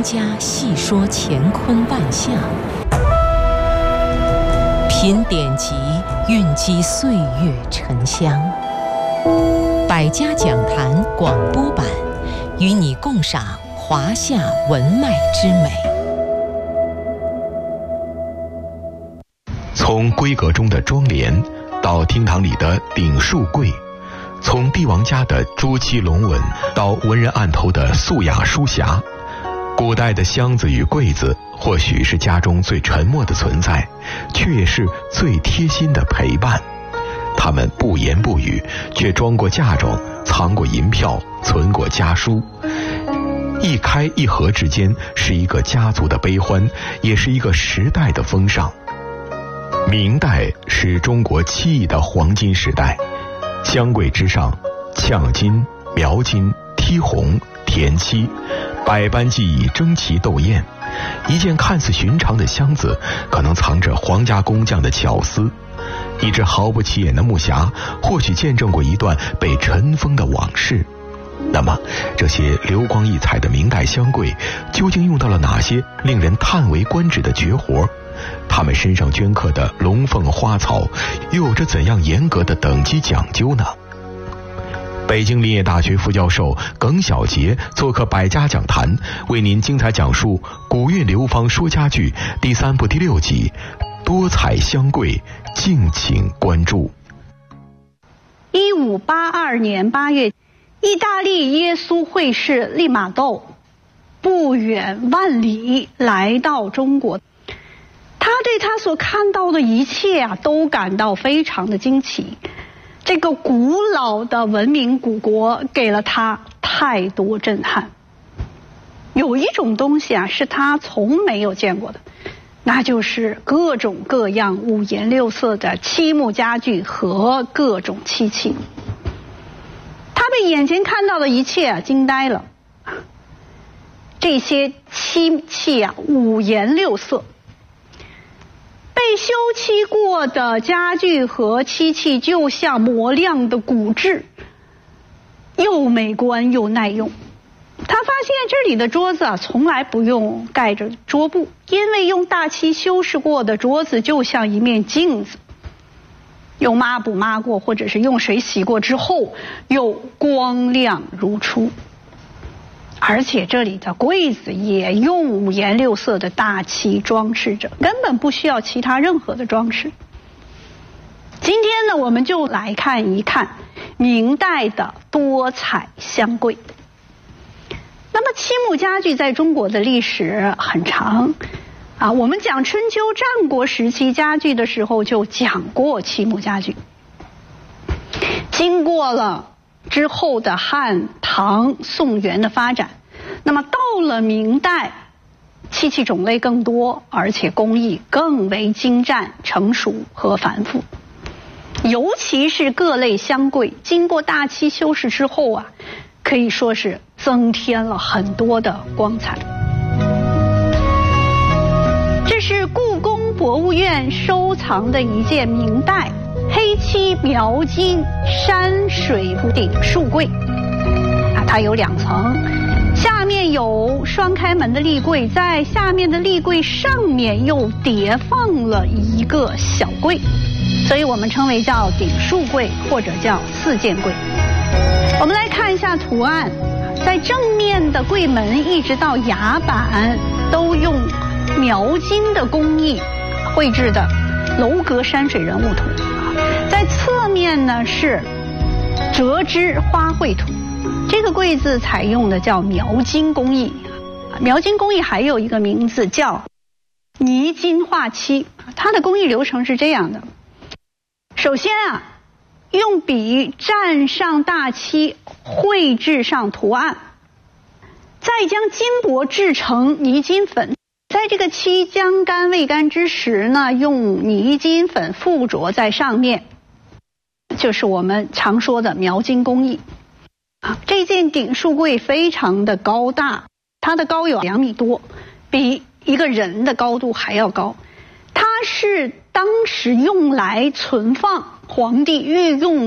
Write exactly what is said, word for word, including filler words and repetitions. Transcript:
家细说乾坤万象，品典籍，蕴积岁月沉香。百家讲坛广播版，与你共赏华夏文脉之美。 从闺阁中的庄帘，到厅堂里的顶竖柜，从帝王家的朱漆龙纹，到文人案头的素雅书匣，古代的箱子与柜子，或许是家中最沉默的存在，却也是最贴心的陪伴。他们不言不语，却装过嫁妆，藏过银票，存过家书。一开一合之间，是一个家族的悲欢，也是一个时代的风尚。明代是中国漆艺的黄金时代，箱柜之上，呛金、描金、剔红、填漆，百般技艺争奇斗艳。一件看似寻常的箱子，可能藏着皇家工匠的巧思；一只毫不起眼的木匣，或许见证过一段被尘封的往事。那么，这些流光溢彩的明代箱柜，究竟用到了哪些令人叹为观止的绝活？他们身上镌刻的龙凤花草，又有着怎样严格的等级讲究呢？北京林业大学副教授耿晓杰做客百家讲坛，为您精彩讲述《古韵流芳说家具》第三部第六集多彩箱柜，敬请关注。 一五八二年八月，意大利耶稣会士利玛窦不远万里来到中国，他对他所看到的一切啊，都感到非常的惊奇。这个古老的文明古国给了他太多震撼。有一种东西啊，是他从没有见过的，那就是各种各样五颜六色的漆木家具和各种漆器。他被眼前看到的一切啊惊呆了。这些漆器啊五颜六色，被修漆过的家具和漆器就像磨亮的骨质，又美观又耐用。他发现这里的桌子啊，从来不用盖着桌布，因为用大漆修饰过的桌子就像一面镜子，用抹布抹过或者是用水洗过之后，又光亮如初。而且这里的柜子也用五颜六色的大漆装饰着，根本不需要其他任何的装饰。今天呢，我们就来看一看明代的多彩箱柜。那么漆木家具在中国的历史很长啊，我们讲春秋战国时期家具的时候就讲过漆木家具。经过了之后的汉、唐、宋、元的发展，那么到了明代，漆器种类更多，而且工艺更为精湛、成熟和繁复。尤其是各类箱柜，经过大漆修饰之后啊，可以说是增添了很多的光彩。这是故宫博物院收藏的一件明代黑漆描金山水顶竖柜啊，它有两层，下面有双开门的立柜，在下面的立柜上面又叠放了一个小柜，所以我们称为叫顶竖柜或者叫四件柜。我们来看一下图案，在正面的柜门一直到牙板都用描金的工艺绘制的楼阁山水人物图，在侧面呢是折枝花卉图。这个柜子采用的叫描金工艺，描金工艺还有一个名字叫泥金画漆。它的工艺流程是这样的：首先啊，用笔蘸上大漆，绘制上图案，再将金箔制成泥金粉。在这个漆将干未干之时呢，用泥金粉附着在上面，就是我们常说的描金工艺。啊，这件顶竖柜非常的高大，它的高有两米多，比一个人的高度还要高。它是当时用来存放皇帝御用